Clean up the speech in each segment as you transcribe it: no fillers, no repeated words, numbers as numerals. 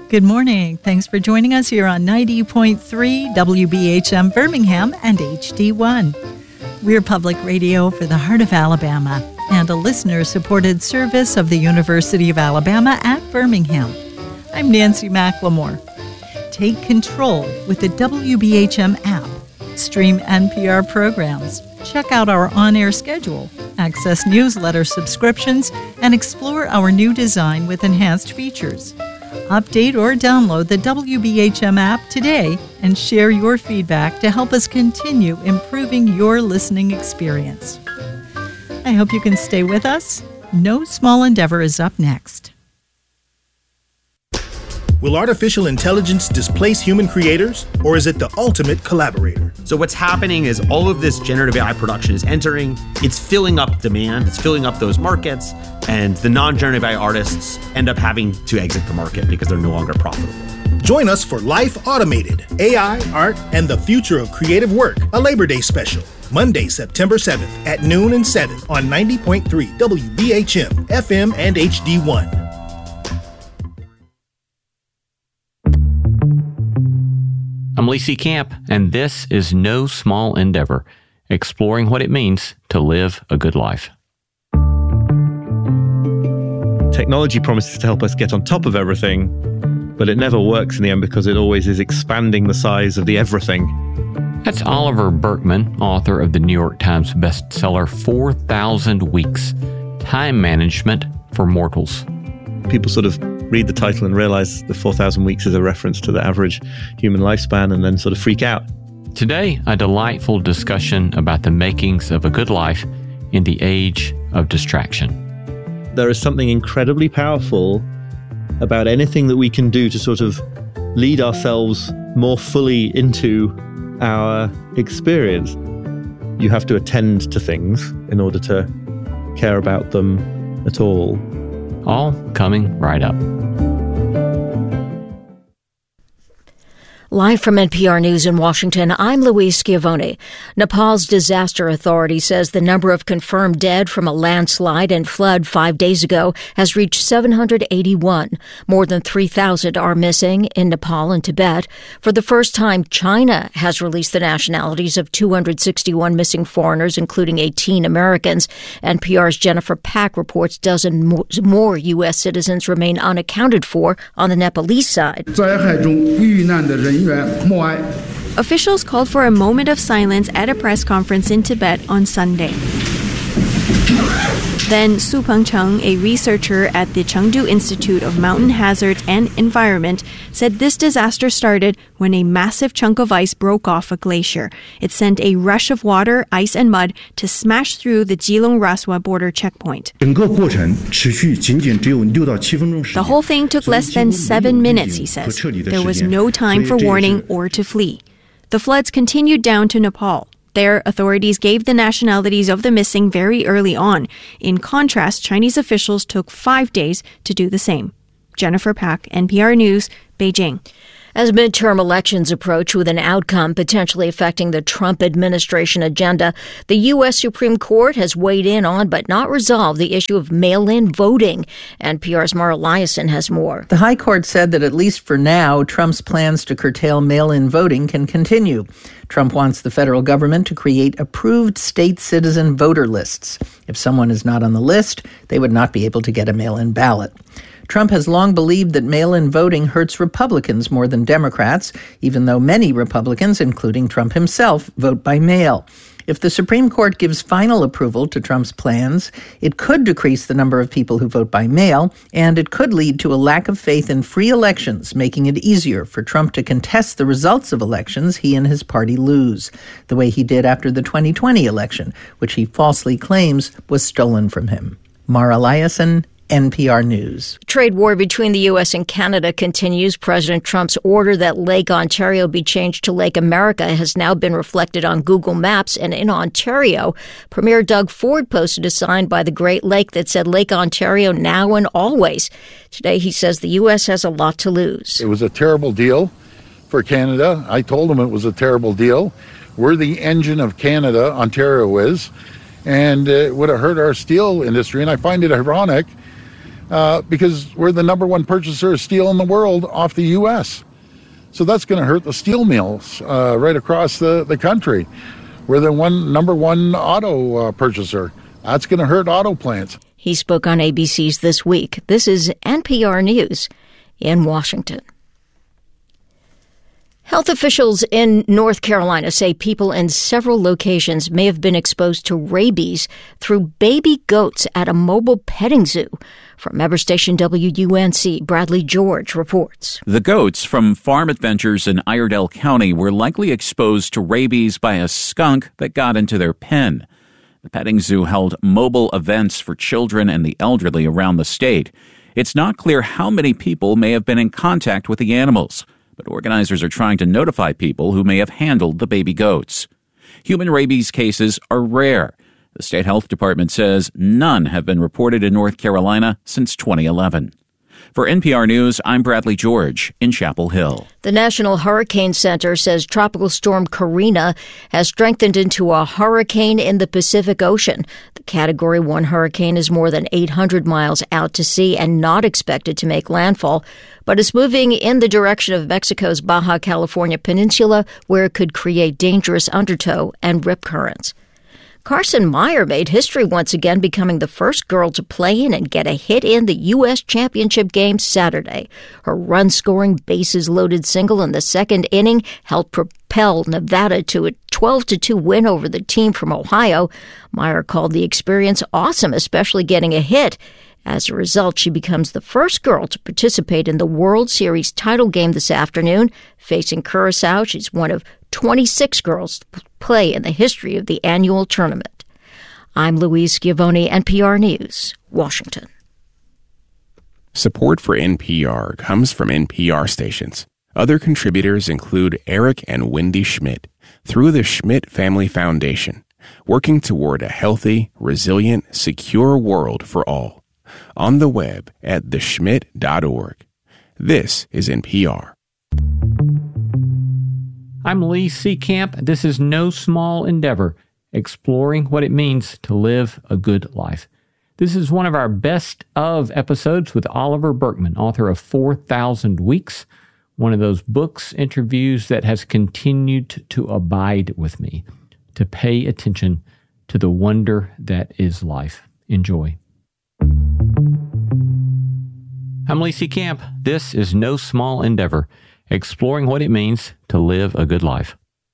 Good morning. Thanks for joining us here on 90.3 WBHM Birmingham and HD1. We're public radio for the heart of Alabama and a listener-supported service of the University of Alabama at Birmingham. I'm Nancy McLemore. Take control with the WBHM app. Stream NPR programs. Check out our on-air schedule. Access newsletter subscriptions and explore our new design with enhanced features. Update or download the WBHM app today and share your feedback to help us continue improving your listening experience. I hope you can stay with us. No Small Endeavor is up next. Will artificial intelligence displace human creators, or is it the ultimate collaborator? So what's happening is all of this generative AI production is entering, it's filling up demand, it's filling up those markets, and the non-generative AI artists end up having to exit the market because they're no longer profitable. Join us for Life Automated, AI, Art, and the Future of Creative Work, a Labor Day special. Monday, September 7th at noon and 7 on 90.3 WBHM, FM, and HD1. I'm Lee C. Camp, and this is No Small Endeavor, exploring what it means to live a good life. Technology promises to help us get on top of everything, but it never works in the end because it always is expanding the size of the everything. That's Oliver Burkeman, author of the New York Times bestseller 4,000 Weeks, Time Management for Mortals. People sort of read the title and realize the 4,000 weeks is a reference to the average human lifespan and then sort of freak out. Today, a delightful discussion about the makings of a good life in the age of distraction. There is something incredibly powerful about anything that we can do to sort of lead ourselves more fully into our experience. You have to attend to things in order to care about them at all. All coming right up. Live from NPR News in Washington, I'm Louise Schiavone. Nepal's disaster authority says the number of confirmed dead from a landslide and flood 5 days ago has reached 781. More than 3,000 are missing in Nepal and Tibet. For the first time, China has released the nationalities of 261 missing foreigners, including 18 Americans. NPR's Jennifer Pack reports dozens more U.S. citizens remain unaccounted for on the Nepalese side. Officials called for a moment of silence at a press conference in Tibet on Sunday. Then Su Pengcheng, a researcher at the Chengdu Institute of Mountain Hazards and Environment, said this disaster started when a massive chunk of ice broke off a glacier. It sent a rush of water, ice, and mud to smash through the Jilong-Raswa border checkpoint. The whole thing took less than 7 minutes, he says. There was no time for warning or to flee. The floods continued down to Nepal. There, authorities gave the nationalities of the missing very early on. In contrast, Chinese officials took 5 days to do the same. Jennifer Pack, NPR News, Beijing. As midterm elections approach with an outcome potentially affecting the Trump administration agenda, the U.S. Supreme Court has weighed in on but not resolved the issue of mail-in voting. NPR's Mara Liasson has more. The High Court said that at least for now, Trump's plans to curtail mail-in voting can continue. Trump wants the federal government to create approved state citizen voter lists. If someone is not on the list, they would not be able to get a mail-in ballot. Trump has long believed that mail-in voting hurts Republicans more than Democrats, even though many Republicans, including Trump himself, vote by mail. If the Supreme Court gives final approval to Trump's plans, it could decrease the number of people who vote by mail, and it could lead to a lack of faith in free elections, making it easier for Trump to contest the results of elections he and his party lose, the way he did after the 2020 election, which he falsely claims was stolen from him. Mara Liasson, NPR News. Trade war between the U.S. and Canada continues. President Trump's order that Lake Ontario be changed to Lake America has now been reflected on Google Maps. And in Ontario, Premier Doug Ford posted a sign by the Great Lake that said Lake Ontario now and always. Today, he says the U.S. has a lot to lose. It was a terrible deal for Canada. I told them it was a terrible deal. We're the engine of Canada, Ontario is, and it would have hurt our steel industry. And I find it ironic because we're the number one purchaser of steel in the world off the U.S. So that's going to hurt the steel mills right across the country. We're the number one auto purchaser. That's going to hurt auto plants. He spoke on ABC's This Week. This is NPR News in Washington. Health officials in North Carolina say people in several locations may have been exposed to rabies through baby goats at a mobile petting zoo. From member station WUNC, Bradley George reports. The goats from Farm Adventures in Iredell County were likely exposed to rabies by a skunk that got into their pen. The petting zoo held mobile events for children and the elderly around the state. It's not clear how many people may have been in contact with the animals, but organizers are trying to notify people who may have handled the baby goats. Human rabies cases are rare. The state health department says none have been reported in North Carolina since 2011. For NPR News, I'm Bradley George in Chapel Hill. The National Hurricane Center says Tropical Storm Karina has strengthened into a hurricane in the Pacific Ocean. The Category 1 hurricane is more than 800 miles out to sea and not expected to make landfall, but is moving in the direction of Mexico's Baja California Peninsula, where it could create dangerous undertow and rip currents. Carson Meyer made history once again, becoming the first girl to play in and get a hit in the U.S. Championship game Saturday. Her run-scoring, bases-loaded single in the second inning helped propel Nevada to a 12-2 win over the team from Ohio. Meyer called the experience awesome, especially getting a hit. As a result, she becomes the first girl to participate in the World Series title game this afternoon. Facing Curacao, she's one of 26 girls to play in the history of the annual tournament. I'm Louise Schiavone, NPR News, Washington. Support for NPR comes from NPR stations. Other contributors include Eric and Wendy Schmidt through the Schmidt Family Foundation, working toward a healthy, resilient, secure world for all. On the web at theschmidt.org. This is NPR. I'm Lee Seacamp. This is No Small Endeavor, exploring what it means to live a good life. This is one of our best of episodes with Oliver Burkeman, author of 4,000 Weeks, one of those books, interviews that has continued to abide with me, to pay attention to the wonder that is life. Enjoy. I'm Lee Seacamp. This is No Small Endeavor, exploring what it means to live a good life.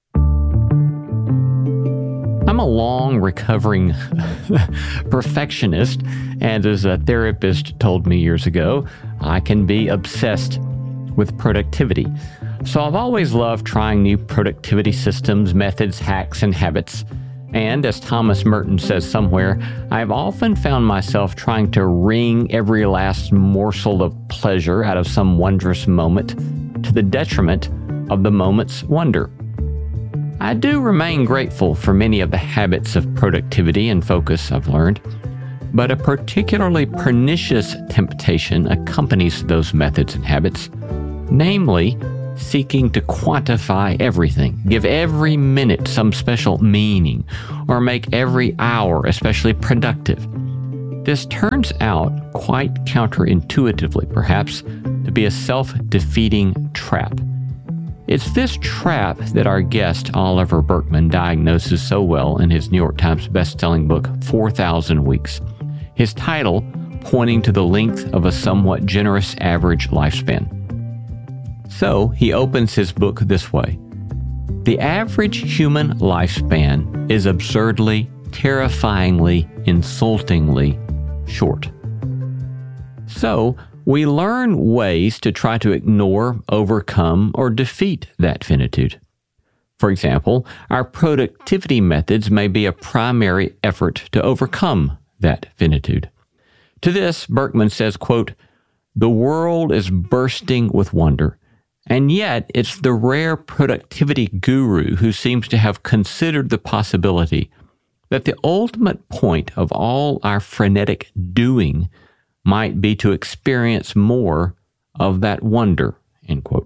I'm a long recovering perfectionist, and as a therapist told me years ago, I can be obsessed with productivity. So I've always loved trying new productivity systems, methods, hacks, and habits. And as Thomas Merton says somewhere, I've often found myself trying to wring every last morsel of pleasure out of some wondrous moment to the detriment of the moment's wonder. I do remain grateful for many of the habits of productivity and focus I've learned, but a particularly pernicious temptation accompanies those methods and habits, namely seeking to quantify everything, give every minute some special meaning, or make every hour especially productive. This turns out, quite counterintuitively perhaps, to be a self-defeating trap. It's this trap that our guest Oliver Burkeman diagnoses so well in his New York Times best-selling book, 4,000 Weeks. His title pointing to the length of a somewhat generous average lifespan. So he opens his book this way. The average human lifespan is absurdly, terrifyingly, insultingly short. So we learn ways to try to ignore, overcome, or defeat that finitude. For example, our productivity methods may be a primary effort to overcome that finitude. To this, Burkeman says, quote, "The world is bursting with wonder. And yet, it's the rare productivity guru who seems to have considered the possibility that the ultimate point of all our frenetic doing might be to experience more of that wonder," end quote.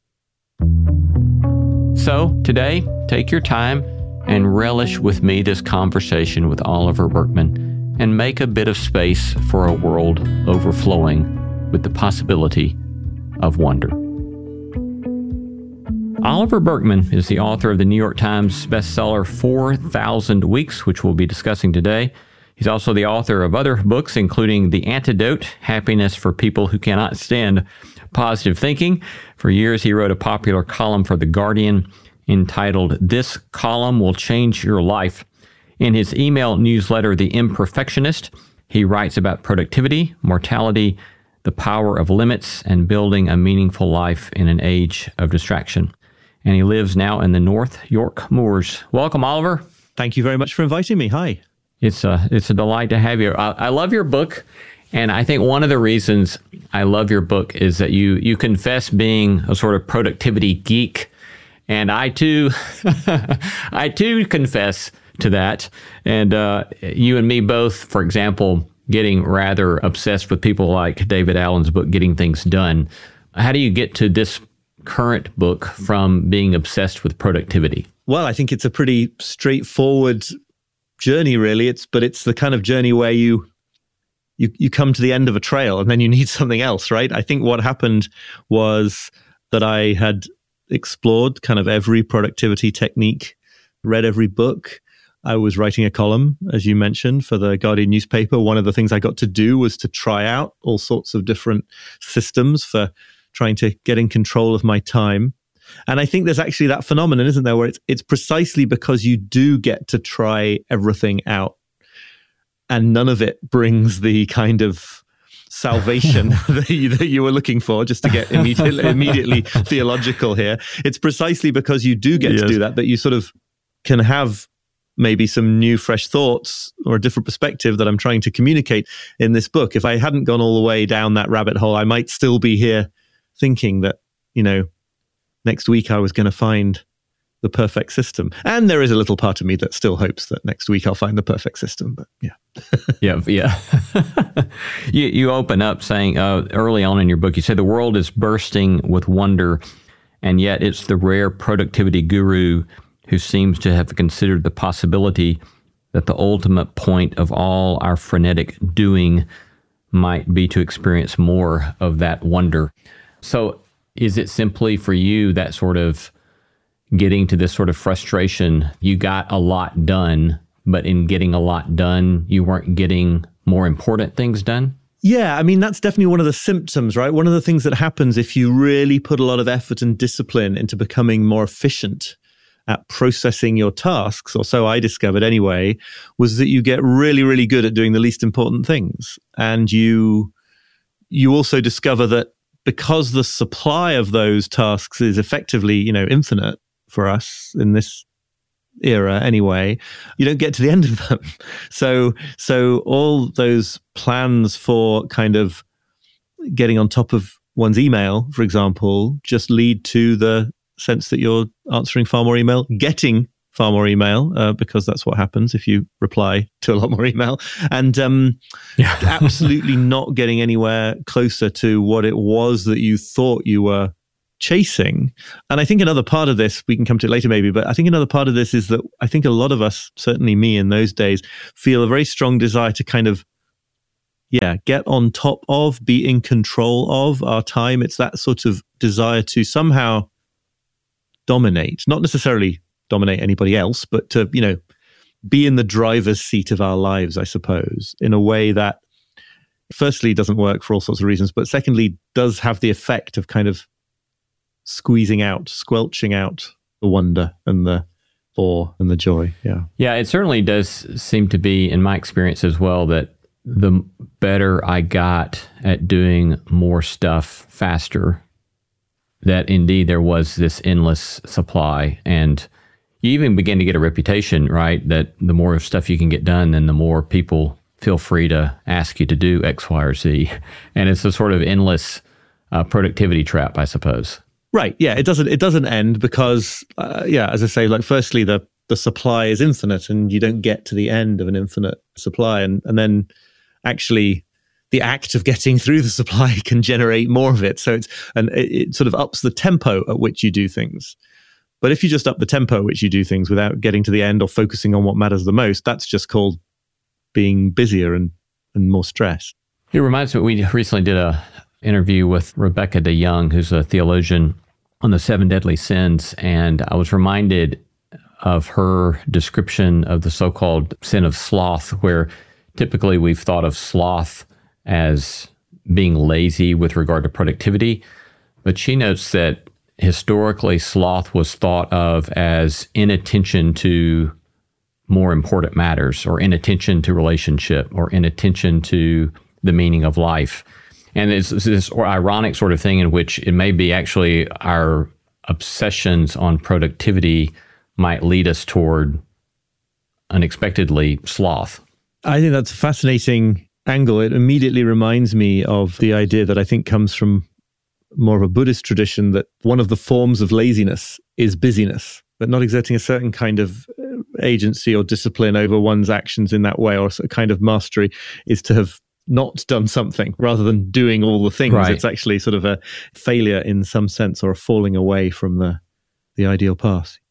So, today, take your time and relish with me this conversation with Oliver Burkeman and make a bit of space for a world overflowing with the possibility of wonder. Oliver Burkeman is the author of the New York Times bestseller 4,000 Weeks, which we'll be discussing today. He's also the author of other books, including The Antidote, Happiness for People Who Cannot Stand Positive Thinking. For years, he wrote a popular column for The Guardian entitled, This Column Will Change Your Life. In his email newsletter, The Imperfectionist, he writes about productivity, mortality, the power of limits, and building a meaningful life in an age of distraction. And he lives now in the North York Moors. Welcome, Oliver. Thank you very much for inviting me. Hi. It's a delight to have you. I love your book, and I think one of the reasons I love your book is that you confess being a sort of productivity geek, and I too confess to that. And you and me both, for example, getting rather obsessed with people like David Allen's book, Getting Things Done. How do you get to this current book from being obsessed with productivity? Well, I think it's a pretty straightforward journey, really. It's the kind of journey where you come to the end of a trail and then you need something else, right? I think what happened was that I had explored kind of every productivity technique, read every book. I was writing a column, as you mentioned, for the Guardian newspaper. One of the things I got to do was to try out all sorts of different systems for trying to get in control of my time. And I think there's actually that phenomenon, isn't there, where it's precisely because you do get to try everything out and none of it brings the kind of salvation that you were looking for, just to get immediately theological here. It's precisely because you do get to do that you sort of can have maybe some new, fresh thoughts or a different perspective that I'm trying to communicate in this book. If I hadn't gone all the way down that rabbit hole, I might still be here thinking that, next week I was going to find the perfect system. And there is a little part of me that still hopes that next week I'll find the perfect system. But yeah. Yeah. You open up saying early on in your book, you say the world is bursting with wonder, and yet it's the rare productivity guru who seems to have considered the possibility that the ultimate point of all our frenetic doing might be to experience more of that wonder. So is it simply for you that sort of getting to this sort of frustration? You got a lot done, but in getting a lot done, you weren't getting more important things done? Yeah, I mean, that's definitely one of the symptoms, right? One of the things that happens if you really put a lot of effort and discipline into becoming more efficient at processing your tasks, or so I discovered anyway, was that you get really, really good at doing the least important things. And you also discover that because the supply of those tasks is effectively, infinite for us in this era anyway, you don't get to the end of them. So all those plans for kind of getting on top of one's email, for example, just lead to the sense that you're answering far more email, getting far more email, because that's what happens if you reply to a lot more email, and absolutely not getting anywhere closer to what it was that you thought you were chasing. And I think another part of this, we can come to it later maybe, but I think another part of this is that I think a lot of us, certainly me in those days, feel a very strong desire to kind of, get on top of, be in control of our time. It's that sort of desire to somehow dominate, not necessarily dominate anybody else, but to, be in the driver's seat of our lives, I suppose, in a way that firstly doesn't work for all sorts of reasons, but secondly does have the effect of kind of squelching out the wonder and the awe and the joy. Yeah, it certainly does seem to be, in my experience as well, that the better I got at doing more stuff faster, that indeed there was this endless supply. And you even begin to get a reputation, right? That the more stuff you can get done, then the more people feel free to ask you to do X, Y, or Z. And it's a sort of endless productivity trap, I suppose. Right. Yeah. It doesn't end because, as I say, like, firstly, the supply is infinite and you don't get to the end of an infinite supply. And then actually the act of getting through the supply can generate more of it. So it sort of ups the tempo at which you do things. But if you just up the tempo at which you do things without getting to the end or focusing on what matters the most, that's just called being busier and more stressed. It reminds me, we recently did a interview with Rebecca DeYoung, who's a theologian, on the 7 deadly sins, and I was reminded of her description of the so-called sin of sloth, where typically we've thought of sloth as being lazy with regard to productivity, but she notes that historically sloth was thought of as inattention to more important matters, or inattention to relationship, or inattention to the meaning of life. And it's this ironic sort of thing in which it may be actually our obsessions on productivity might lead us toward, unexpectedly, sloth. I think that's a fascinating angle. It immediately reminds me of the idea that I think comes from more of a Buddhist tradition, that one of the forms of laziness is busyness, but not exerting a certain kind of agency or discipline over one's actions in that way, or a kind of mastery, is to have not done something rather than doing all the things. Right. It's actually sort of a failure in some sense, or a falling away from the ideal path.